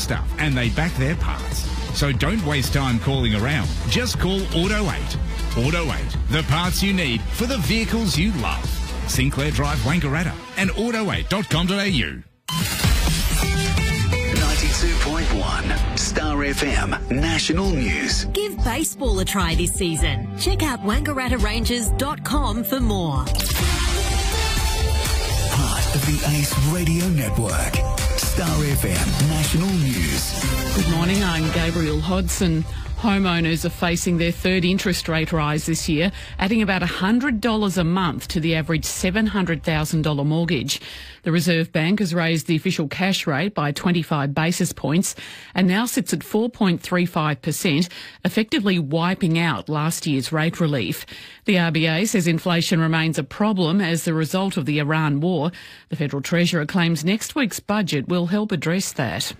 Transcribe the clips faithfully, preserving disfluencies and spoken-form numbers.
stuff and they back their parts. So don't waste time calling around. Just call Auto eight. Auto eight, the parts you need for the vehicles you love. Sinclair Drive, Wangaratta and auto eight dot com dot a u. ninety-two point one Star F M National News. Give baseball a try this season. Check out wangaratta rangers dot com for more. Part of the Ace Radio Network. Star F M National News. Good morning, I'm Gabriel Hodson. Homeowners are facing their third interest rate rise this year, adding about one hundred dollars a month to the average seven hundred thousand dollars mortgage. The Reserve Bank has raised the official cash rate by twenty-five basis points and now sits at four point three five percent, effectively wiping out last year's rate relief. The R B A says inflation remains a problem as a result of the Iran war. The Federal Treasurer claims next week's budget will help address that.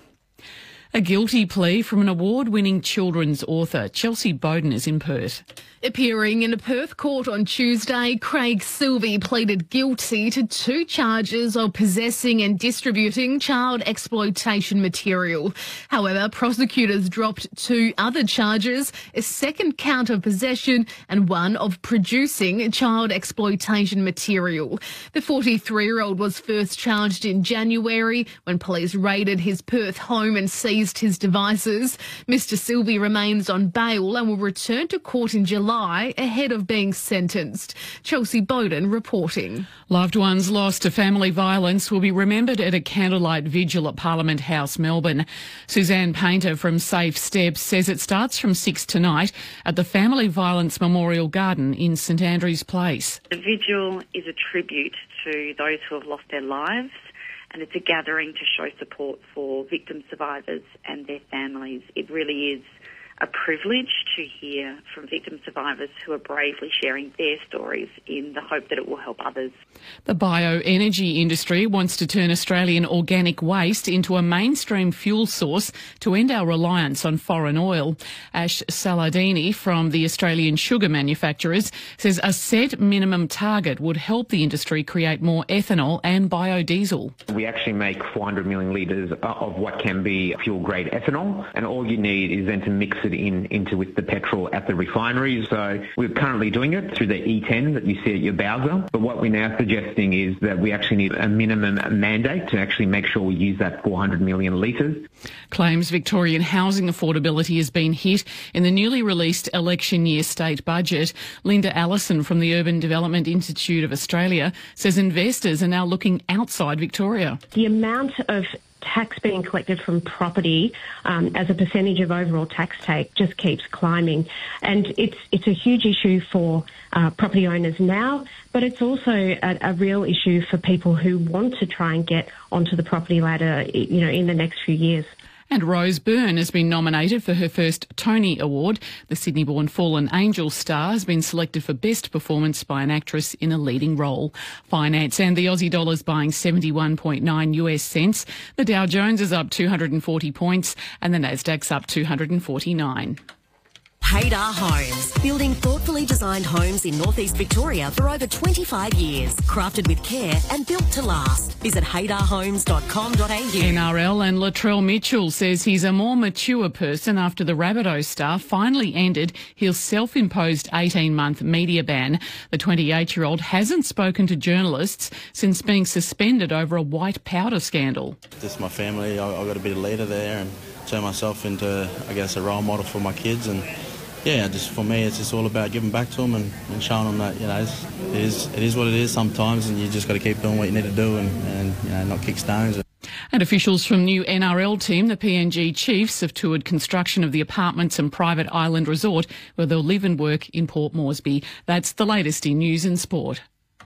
A guilty plea from an award-winning children's author. Chelsea Bowden is in Perth. Appearing in a Perth court on Tuesday, Craig Silvey pleaded guilty to two charges of possessing and distributing child exploitation material. However, prosecutors dropped two other charges, a second count of possession and one of producing child exploitation material. The forty-three-year-old was first charged in January when police raided his Perth home and seized his devices. Mister Silvey remains on bail and will return to court in July ahead of being sentenced. Chelsea Bowden reporting. Loved ones lost to family violence will be remembered at a candlelight vigil at Parliament House, Melbourne. Suzanne Painter from Safe Steps says it starts from six tonight at the Family Violence Memorial Garden in St Andrew's Place. The vigil is a tribute to those who have lost their lives, and it's a gathering to show support for victim survivors and their families. It really is a privilege to hear from victim survivors who are bravely sharing their stories in the hope that it will help others. The bioenergy industry wants to turn Australian organic waste into a mainstream fuel source to end our reliance on foreign oil. Ash Saladini from the Australian Sugar Manufacturers says a set minimum target would help the industry create more ethanol and biodiesel. We actually make four hundred million litres of what can be fuel-grade ethanol, and all you need is then to mix it in into with the petrol at the refineries. So we're currently doing it through the E ten that you see at your Bowser. But what we're now suggesting is that we actually need a minimum mandate to actually make sure we use that four hundred million litres. Claims Victorian housing affordability has been hit in the newly released election year state budget. Linda Allison from the Urban Development Institute of Australia says investors are now looking outside Victoria. The amount of tax being collected from property um, as a percentage of overall tax take just keeps climbing, and it's it's a huge issue for uh, property owners now, but it's also a, a real issue for people who want to try and get onto the property ladder, you know, in the next few years. And Rose Byrne has been nominated for her first Tony Award. The Sydney-born Fallen Angels star has been selected for Best Performance by an Actress in a Leading Role. Finance and the Aussie dollar's buying seventy-one point nine US cents. The Dow Jones is up two hundred forty points and the Nasdaq's up two hundred forty-nine. Haydar Homes, building thoughtfully designed homes in northeast Victoria for over twenty-five years. Crafted with care and built to last. Visit haydar homes dot com dot a u. N R L and Latrell Mitchell says he's a more mature person after the Rabbitohs star finally ended his self-imposed eighteen-month media ban. The twenty-eight-year-old hasn't spoken to journalists since being suspended over a white powder scandal. This is my family. I, I've got to be the leader there and turn myself into, I guess, a role model for my kids. And yeah, just for me, it's just all about giving back to them and, and showing them that, you know, it's, it is it is what it is sometimes, and you just got to keep doing what you need to do and, and you know, not kick stones. And officials from new N R L team, the P N G Chiefs, have toured construction of the apartments and private island resort where they'll live and work in Port Moresby. That's the latest in news and sport.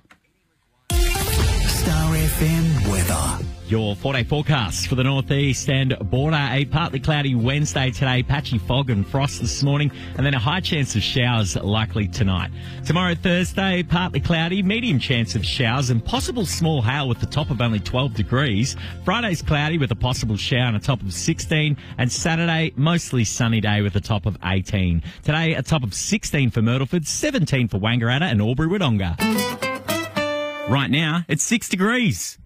Star F M weather. Your four-day forecast for the northeast and border. A partly cloudy Wednesday today, patchy fog and frost this morning, and then a high chance of showers likely tonight. Tomorrow, Thursday, partly cloudy, medium chance of showers and possible small hail with a top of only twelve degrees. Friday's cloudy with a possible shower and a top of sixteen, and Saturday, mostly sunny day with a top of eighteen. Today, a top of sixteen for Myrtleford, seventeen for Wangaratta and Albury-Wodonga. Right now, it's six degrees.